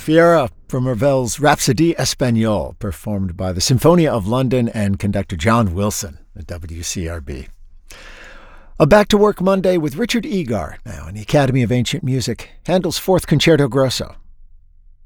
Fiera from Ravel's Rhapsodie Espagnole, performed by the Symphonia of London and conductor John Wilson at WCRB. A Back to Work Monday with Richard Egar, now in the Academy of Ancient Music, Handel's Fourth Concerto Grosso,